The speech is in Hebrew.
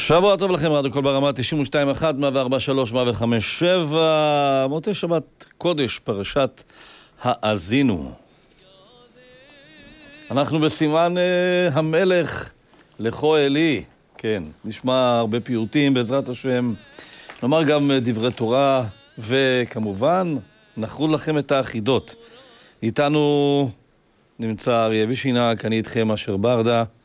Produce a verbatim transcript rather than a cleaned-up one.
שבוע טוב לכם, רדיו כל ברמה תשעים ושתיים אחת, מאה וארבע שלוש, מאה וחמש שבע, מוצאי שבת קודש, פרשת האזינו. אנחנו בסימן uh, המלך לכו אלי, כן, נשמע הרבה פיוטים בעזרת השם, נאמר גם דברי תורה, וכמובן נחרו לכם את האחידות. איתנו נמצא אריה וישינק, אני איתכם אשר ברדה,